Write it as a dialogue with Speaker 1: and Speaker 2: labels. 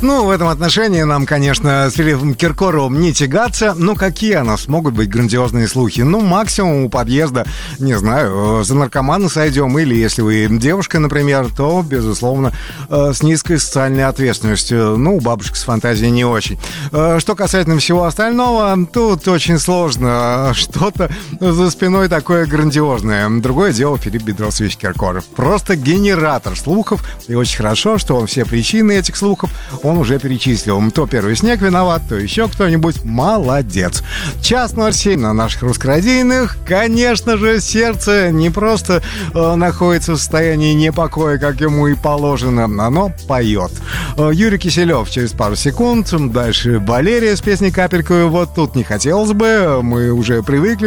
Speaker 1: Ну, в этом отношении нам, конечно, с Филиппом Киркоровым не тягаться. Но какие у нас могут быть грандиозные слухи? Ну, максимум у подъезда, не знаю, за наркомана сойдем. Или если вы девушка, например, то, безусловно, с низкой социальной ответственностью. Ну, у бабушек с фантазией не очень. Что касательно всего остального, тут очень сложно. Что-то за спиной такое грандиозное. Другое дело Филипп Бедросович Киркоров. Просто генератор слухов. И очень хорошо, что он все причины этих слухов он уже перечислил. То первый снег виноват, то еще кто-нибудь. Молодец. 1:07 на наших русскорадийных. Конечно же, сердце не просто находится в состоянии непокоя, как ему и положено. Оно поет. Юрий Киселев через пару секунд. Дальше Валерия с песней «Капельку». Вот тут не хотелось бы. Мы уже привыкли